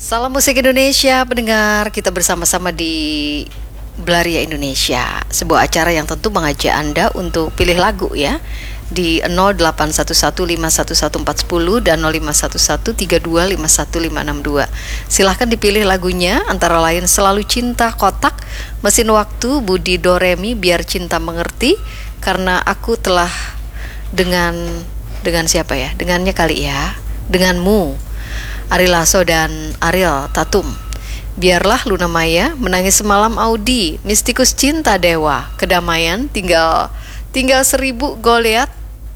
Salam musik Indonesia, pendengar. Kita bersama-sama di Belaria Indonesia, sebuah acara yang tentu mengajak Anda untuk pilih lagu ya di 0811511410 dan 051132515562. Silahkan dipilih lagunya, antara lain Selalu Cinta, Kotak, Mesin Waktu, Budi Doremi, Biar Cinta Mengerti, Karena Aku Telah dengan siapa ya? Dengannya kali ya, Denganmu, Ari Lasso dan Ariel Tatum. Biarlah Luna Maya, Menangis Semalam Audi, Mistikus Cinta Dewa, Kedamaian, Tinggal 1000 Goliat,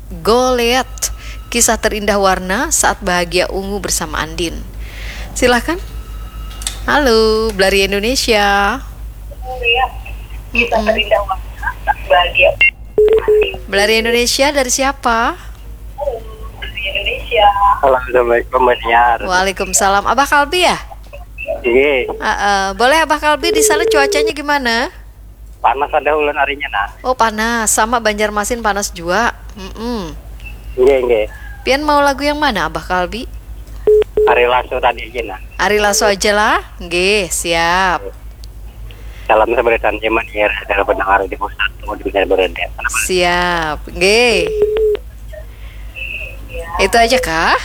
Kisah Terindah Warna, Saat Bahagia Ungu bersama Andin. Silahkan. Halo, Belaria Indonesia. Kisah Terindah Warna, Saat Bahagia. Belaria Indonesia dari siapa? Indonesia. Assalamualaikum Mbak. Waalaikumsalam. Abah Kalbi ya? Iya. Boleh Abah Kalbi, di sana cuacanya gimana? Panas ada ulan harinya nah. Oh panas, sama Banjarmasin panas juga. Iya. Pian mau lagu yang mana Abah Kalbi? Ari Lasso tadi aja nah. Ari Lasso aja lah. Nggih, siap. Salam seberitan zaman ya dari pendengar di pusat mau bisa berada. Siap. Nggih. Itu aja kah?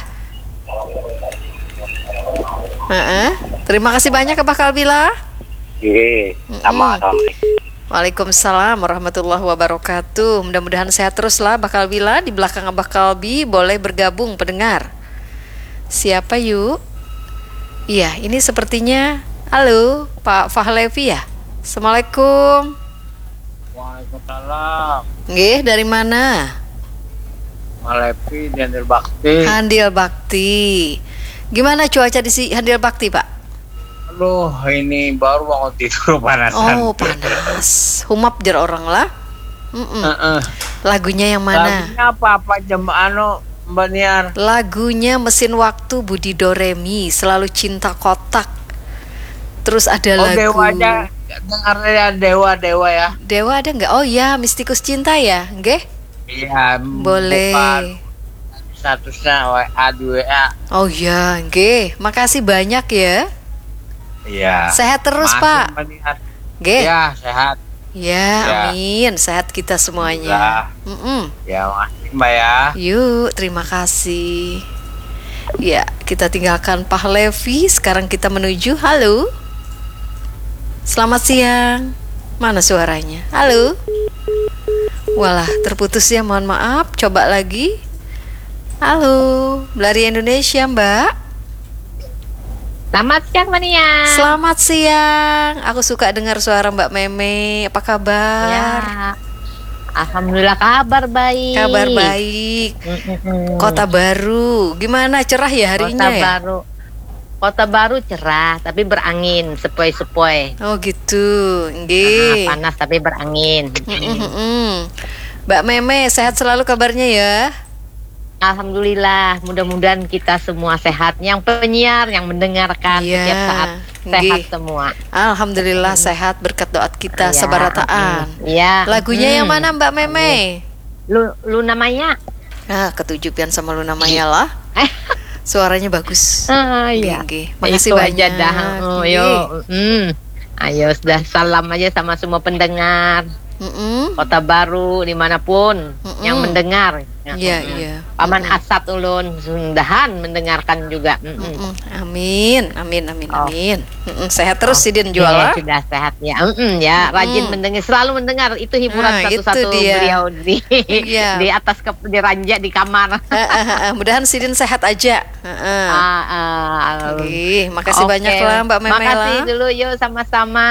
Terima kasih banyak Abah Kalbila. Iya, sama. Waalaikumsalam warahmatullahi wabarakatuh. Mudah-mudahan sehat terus lah Abah Kalbila. Di belakang Abah Kalbi boleh bergabung pendengar. Siapa yuk? Iya, ini sepertinya. Halo, Pak Fahlevi ya? Assalamualaikum. Waalaikumsalam. Nggih, dari mana? Malepi di Handil Bakti. Handil Bakti. Gimana cuaca di Handil Bakti, Pak? Aduh, ini baru bangun tidur panasan. Oh, panas. Humap jar orang lah. Lagunya yang mana? Lagunya apa jam Mbak Niar? Lagunya Mesin Waktu, Budi Doremi, Selalu Cinta, Kotak. Terus ada lagu Dewa aja. Dengarnya Dewa ya. Dewa ada nggak? Oh ya, Mistikus Cinta ya, nggih? Iya, boleh. Statusnya WA di WA. Oh ya, nggih. Makasih banyak ya. Iya. Sehat terus, Pak. Nggih. Ya, sehat. Ya, amin. Sehat kita semuanya. Ya, makasih Mbak ya. Yuk, terima kasih. Ya, kita tinggalkan Pak Levi. Sekarang kita menuju. Halo. Selamat siang. Mana suaranya? Halo. Walah, terputus ya, mohon maaf. Coba lagi. Halo, Belaria Indonesia, Mbak. Selamat siang, Mania. Selamat siang. Aku suka dengar suara Mbak Meme. Apa kabar? Ya, alhamdulillah kabar baik. Kabar baik. Kota Baru, gimana? Cerah ya harinya ya? Kota Baru cerah, tapi berangin, sepoi-sepoi. Oh gitu, nggih. Panas tapi berangin. Mbak Meme, sehat selalu kabarnya ya? Alhamdulillah, mudah-mudahan kita semua sehat. Yang penyiar, yang mendengarkan setiap saat sehat semua. Alhamdulillah sehat berkat doa kita sebarataan. Iya. Lagunya yang mana Mbak Meme? Luna Maya. Ketujuan sama Luna Maya lah. Suaranya bagus. Iya. Makasih itu banyak. Aja dah. Ayo sudah salam aja sama semua pendengar. Kota Baru dimanapun yang mendengar. Iya. Paman Asad ulun sundahan mendengarkan juga. Amin. Sehat terus Sidin Juala. Sudah sehat ya. Ya, rajin mendengar, selalu mendengar. Itu hiburan satu-satu beliau di atas di ranjang di kamar. Mudahan Sidin sehat aja. Makasih banyak lah Mbak Memela. Makasih dulu yuk sama-sama.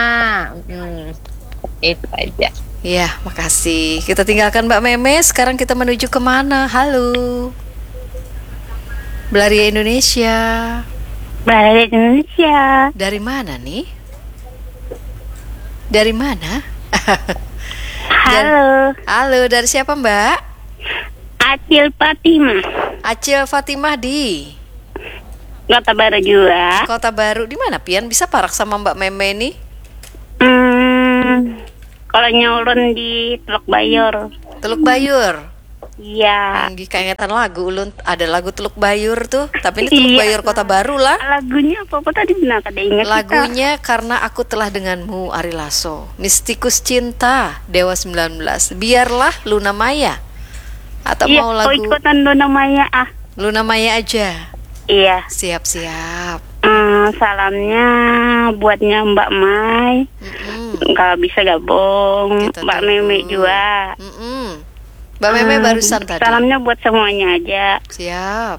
Itu aja. Ya, makasih. Kita tinggalkan Mbak Meme. Sekarang kita menuju kemana? Halo, Belaria Indonesia. Belaria Indonesia. Dari mana nih? Dari mana? Halo, dari siapa Mbak? Acil Fatimah. Acil Fatimah di Kota Baru juga. Kota Baru di mana Pian? Bisa parak sama Mbak Meme nih? Kalau nyolon di Teluk Bayur. Teluk Bayur. Iya. Keingetan lagu ulun, ada lagu Teluk Bayur tuh, tapi ini Teluk Bayur Kota Baru lah. Lagunya apa tadi benar kada ingat lagunya kita. Karena Aku Telah Denganmu, Ari Lasso. Mistikus Cinta, Dewa 19. Biarlah, Luna Maya. Atau iya, mau lagu ikutan Luna Maya Luna Maya aja. Iya. Siap-siap. Salamnya buatnya Mbak Mai. Kalau bisa gabung kita Mbak Meme juga. Mbak Meme barusan tadi. Salamnya buat semuanya aja. Siap.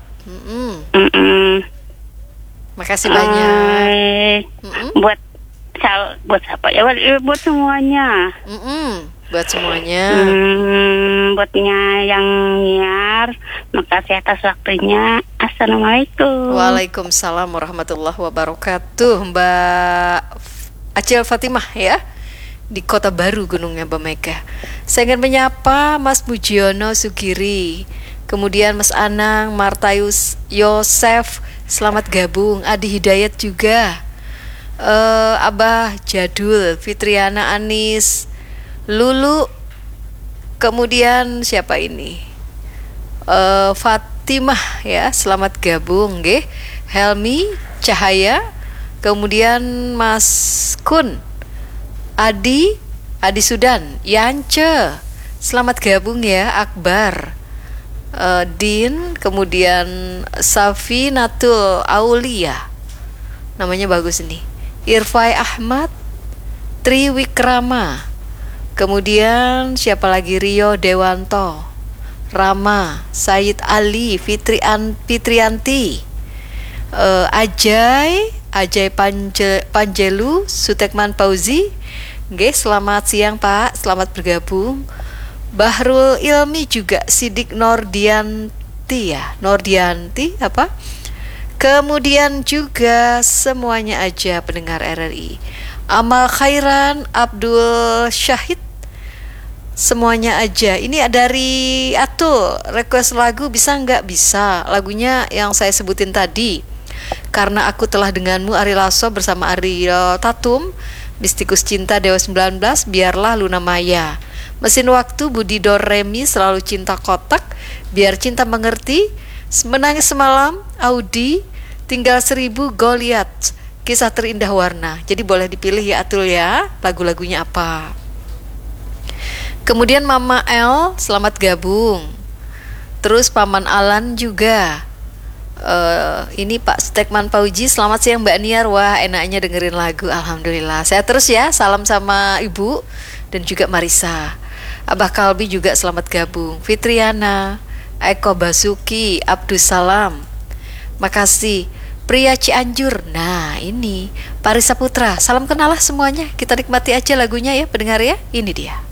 Makasih banyak. Buat siapa ya? Buat semuanya. Buat semuanya. Buatnya yang nyiar. Makasih atas waktunya. Assalamualaikum. Waalaikumsalam warahmatullahi wabarakatuh. Mbak Acil Fatimah ya, di Kota Baru Gunungnya Mbak Mega. Saya ingin menyapa Mas Mujiono Sugiri, kemudian Mas Anang, Martayus Yosef, selamat gabung. Adi Hidayat juga, Abah Jadul, Fitriana Anis, Lulu, kemudian siapa ini? Fatimah ya, selamat gabung nggih. Helmi Cahaya, kemudian Mas Kun, Adi Sudan, Yance, selamat gabung ya. Akbar, Din, kemudian Safinatul Aulia, namanya bagus nih. Irfai Ahmad, Triwikrama, kemudian siapa lagi? Rio Dewanto, Rama, Said Ali, Fitrianti, Ajay Panjelu, Sutekman Pauzi. Oke, selamat siang Pak, selamat bergabung. Bahrul Ilmi juga, Sidik Nordianti ya, Nordianti apa? Kemudian juga semuanya aja pendengar RRI. Amal Khairan, Abdul Syahid, semuanya aja. Ini dari Atul, request lagu bisa nggak? Bisa. Lagunya yang saya sebutin tadi, Karena Aku Telah Denganmu, Ari Lasso bersama Ariel Tatum. Mistikus Cinta, Dewa 19. Biarlah, Luna Maya. Mesin Waktu, Budi Doremi, Selalu Cinta Kotak, Biar Cinta Mengerti, Menangis Semalam, Audi, Tinggal 1000, Goliat, Kisah Terindah Warna. Jadi boleh dipilih ya Atul ya, lagu-lagunya apa. Kemudian Mama L, selamat gabung. Terus Paman Alan juga. Ini Pak Stekman Pauji, selamat siang Mbak Niar. Wah, enaknya dengerin lagu, alhamdulillah. Saya terus ya, salam sama Ibu dan juga Marisa. Abah Kalbi juga selamat gabung. Fitriana, Eko Basuki, Abdussalam, makasih. Pria Cianjur, nah ini Parisa Putra, salam kenal lah semuanya. Kita nikmati aja lagunya ya pendengar ya, ini dia.